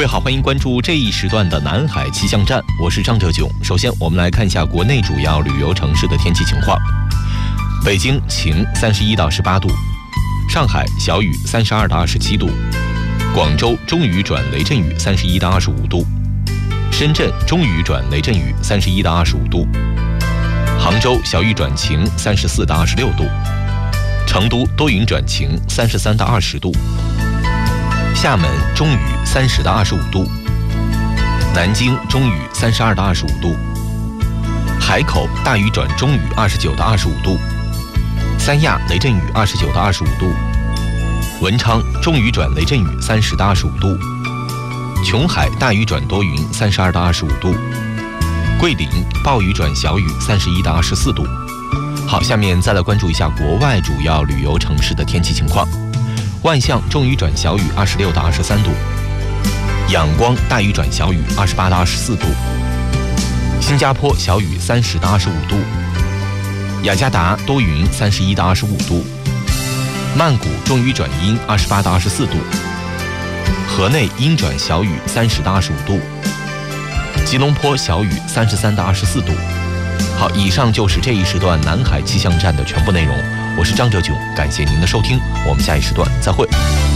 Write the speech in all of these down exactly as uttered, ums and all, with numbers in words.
位好，欢迎关注这一时段的南海气象站，我是张哲炯。首先我们来看一下国内主要旅游城市的天气情况。北京晴，三十一到十八度；上海小雨，三十二到二十七度；广州中雨转雷阵雨，三十一到二十五度；深圳中雨转雷阵雨，三十一到二十五度；杭州小雨转晴，三十四到二十六度；成都多云转晴，三十三到二十度；厦门中雨，三十到二十五度；南京中雨，三十二到二十五度；海口大雨转中雨，二十九到二十五度；三亚雷阵雨，二十九到二十五度；文昌中雨转雷阵雨，三十到二十五度；琼海大雨转多云，三十二到二十五度；桂林暴雨转小雨，三十一到二十四度。好，下面再来关注一下国外主要旅游城市的天气情况。万象中雨转小雨，二十六到二十三度；仰光大雨转小雨，二十八到二十四度；新加坡小雨，三十到二十五度；雅加达多云，三十一到二十五度；曼谷中雨转阴，二十八到二十四度；河内阴转小雨，三十到二十五度；吉隆坡小雨，三十三到二十四度。好，以上就是这一时段南海气象站的全部内容。我是张哲炯，感谢您的收听，我们下一时段再会。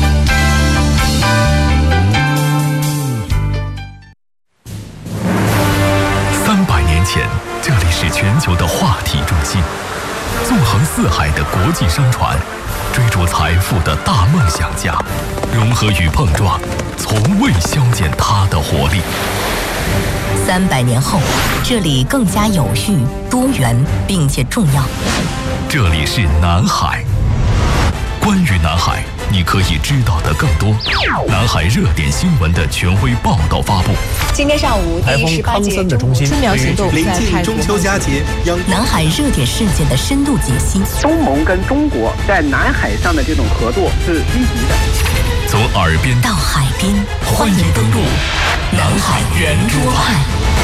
三百年前，这里是全球的话题中心，纵横四海的国际商船，追逐财富的大梦想家，融合与碰撞，从未消减它的活力。 三百年后，这里更加有序、多元，并且重要。 这里是南海。关于南海，你可以知道的更多。南海热点新闻的权威报道发布。 今天上午第十八届春苗行动临近中秋佳节， 南海热点事件的深度解析。 东盟跟中国在南海上的这种合作是积极的。 从耳边到海边， 欢迎登陆南海圆桌派。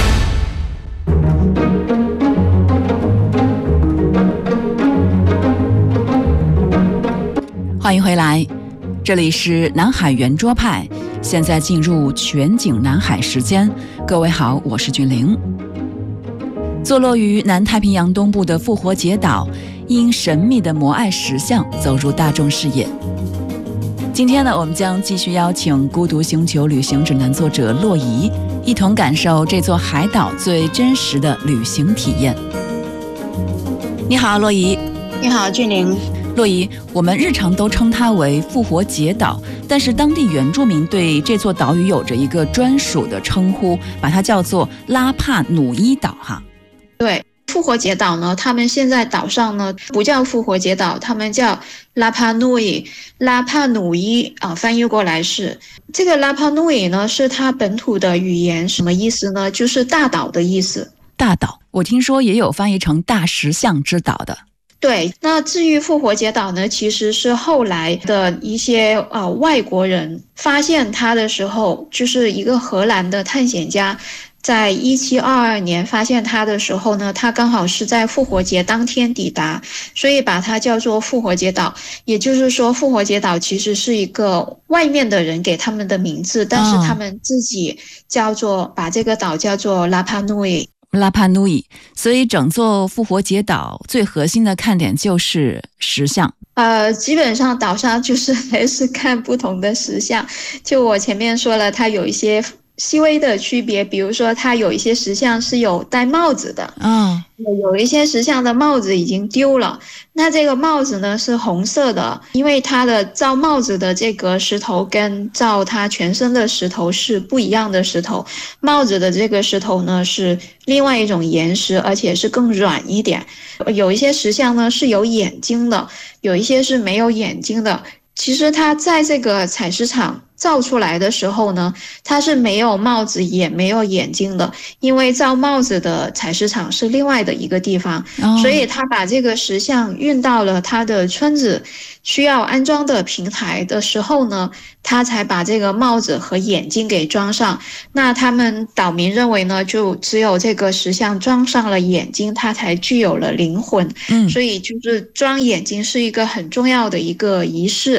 欢迎回来，这里是南海圆桌派，现在进入全景南海时间。各位好，我是君玲。坐落于南太平洋东部的复活节岛，因神秘的摩艾石像走入大众视野。今天呢，我们将继续邀请孤独星球旅行指南作者洛仪，一同感受这座海岛最真实的旅行体验。你好，洛仪。 你好，俊玲。 洛仪，我们日常都称它为复活节岛，但是当地原住民对这座岛屿有着一个专属的称呼，把它叫做拉帕努伊岛哈。 对，复活节岛呢，他们现在岛上呢不叫复活节岛，他们叫拉帕努伊。拉帕努伊啊，翻译过来是这个拉帕努伊呢，是它本土的语言，什么意思呢？就是大岛的意思。 大岛，我听说也有翻译成大石像之岛的。 对，那至于复活节岛呢，其实是后来的一些呃外国人发现它的时候，就是一个荷兰的探险家，在一七二二年发现它的时候呢，它刚好是在复活节当天抵达，所以把它叫做复活节岛。也就是说，复活节岛其实是一个外面的人给他们的名字，但是他们自己叫做把这个岛叫做拉帕努伊。 拉帕努伊，所以整座复活节岛最核心的看点就是石像。 呃，基本上岛上就是还是看不同的石像，就我前面说了，它有一些细微的区别，比如说它有一些石像是有戴帽子的， 嗯， 有一些石像的帽子已经丢了，那这个帽子呢是红色的，因为它的造帽子的这个石头跟造它全身的石头是不一样的石头，帽子的这个石头呢是另外一种岩石，而且是更软一点。有一些石像呢是有眼睛的，有一些是没有眼睛的。其实它在这个采石场造出来的时候呢，它是没有帽子也没有眼睛的，因为造帽子的采石场是另外的一个地方，哦，所以他把这个石像运到了他的村子需要安装的平台的时候呢，他才把这个帽子和眼睛给装上。那他们岛民认为呢，就只有这个石像装上了眼睛，它才具有了灵魂，嗯，所以就是装眼睛是一个很重要的一个仪式。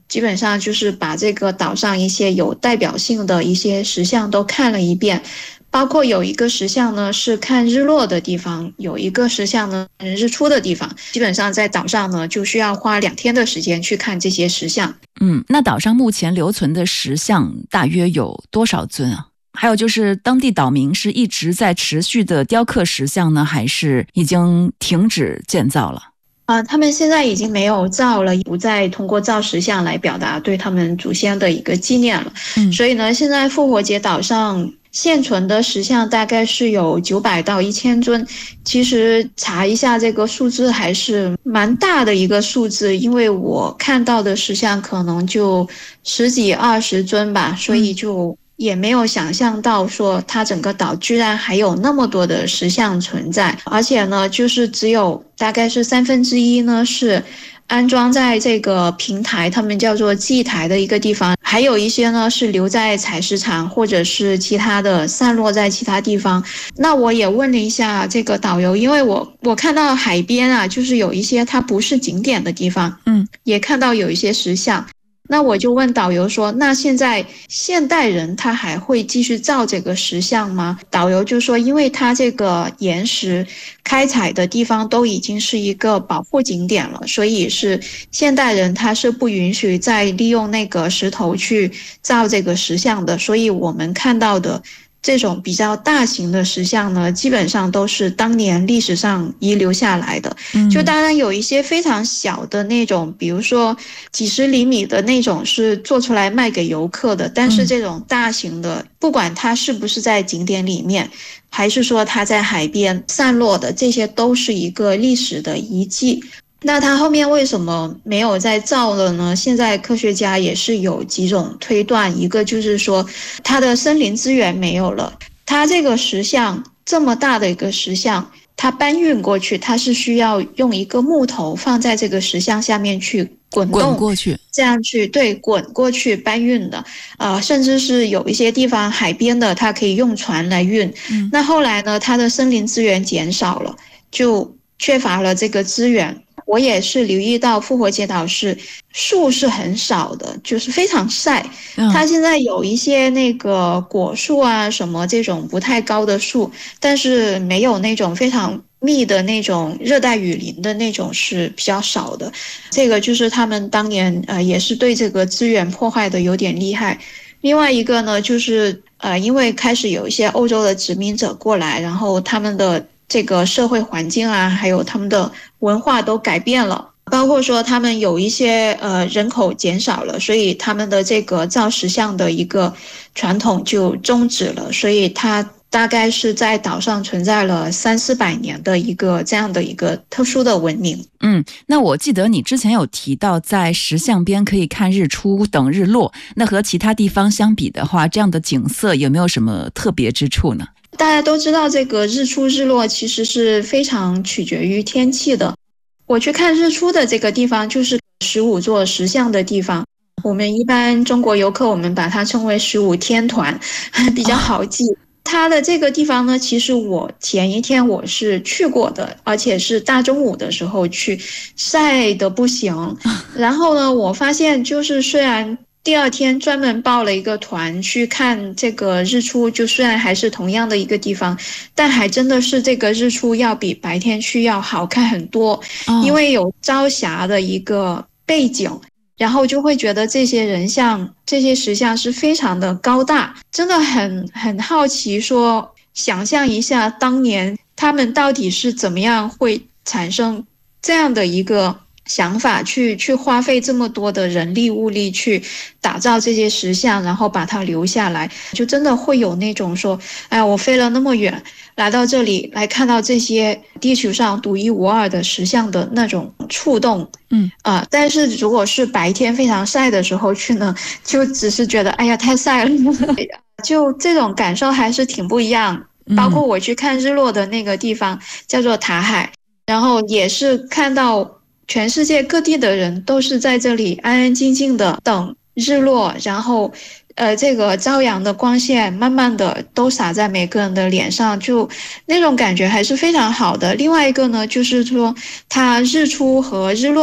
基本上就是把这个岛上一些有代表性的一些石像都看了一遍。包括有一个石像呢是看日落的地方，有一个石像呢日出的地方，基本上在岛上呢就需要花两天的时间去看这些石像。 嗯，那岛上目前留存的石像大约有多少尊啊？还有就是当地岛民是一直在持续的雕刻石像呢，还是已经停止建造了？ 啊、呃，他们现在已经没有造了，不再通过造石像来表达对他们祖先的一个纪念了。嗯，所以呢，现在复活节岛上现存的石像大概是有九百到一千尊，其实查一下这个数字还是蛮大的一个数字，因为我看到的石像可能就十几二十尊吧，所以就也没有想象到说它整个岛居然还有那么多的石像存在，而且呢，就是只有大概是三分之一呢是安装在这个平台，他们叫做祭台的一个地方，还有一些呢是留在采石场或者是其他的散落在其他地方。那我也问了一下这个导游，因为我我看到海边啊，就是有一些它不是景点的地方，嗯，也看到有一些石像。那我就问导游说，那现在现代人他还会继续造这个石像吗？导游就说，因为他这个岩石开采的地方都已经是一个保护景点了，所以是现代人他是不允许再利用那个石头去造这个石像的，所以我们看到的这种比较大型的石像呢，基本上都是当年历史上遗留下来的。嗯，就当然有一些非常小的那种，比如说几十厘米的那种是做出来卖给游客的，但是这种大型的，不管它是不是在景点里面，还是说它在海边散落的，这些都是一个历史的遗迹。那它后面为什么没有再造了呢？现在科学家也是有几种推断，一个就是说它的森林资源没有了，它这个石像这么大的一个石像，它搬运过去，它是需要用一个木头放在这个石像下面去滚动滚过去， 这样去对滚过去搬运的，呃，甚至是有一些地方海边的，它可以用船来运。嗯，那后来呢，它的森林资源减少了，就缺乏了这个资源。我也是留意到复活节岛是树是很少的，就是非常晒。它现在有一些那个果树啊什么这种不太高的树，但是没有那种非常密的那种热带雨林的那种是比较少的。这个就是他们当年呃也是对这个资源破坏的有点厉害。另外一个呢，就是呃因为开始有一些欧洲的殖民者过来，然后他们的这个社会环境啊，还有他们的文化都改变了，包括说他们有一些呃人口减少了，所以他们的这个造石像的一个传统就终止了，所以它大概是在岛上存在了三四百年的一个这样的一个特殊的文明。 嗯，那我记得你之前有提到在石像边可以看日出等日落，那和其他地方相比的话，这样的景色有没有什么特别之处呢？ 大家都知道这个日出日落其实是非常取决于天气的。我去看日出的这个地方就是十五座石像的地方，我们一般中国游客我们把它称为十五天团，比较好记。它的这个地方呢，其实我前一天我是去过的，而且是大中午的时候去，晒得不行。然后呢，我发现就是虽然第二天专门报了一个团去看这个日出，就虽然还是同样的一个地方，但还真的是这个日出要比白天去要好看很多，因为有朝霞的一个背景，然后就会觉得这些人像这些石像是非常的高大，真的很很好奇说想象一下当年他们到底是怎么样会产生这样的一个想法，去去花费这么多的人力物力去打造这些石像，然后把它留下来，就真的会有那种说，哎，我飞了那么远来到这里来看到这些地球上独一无二的石像的那种触动。嗯啊、呃，但是如果是白天非常晒的时候去呢，就只是觉得哎呀太晒了，就这种感受还是挺不一样。包括我去看日落的那个地方叫做塔海，然后也是看到全世界各地的人都是在这里安安静静的等日落，然后呃，这个朝阳的光线慢慢的都洒在每个人的脸上，就那种感觉还是非常好的。另外一个呢，就是说它日出和日落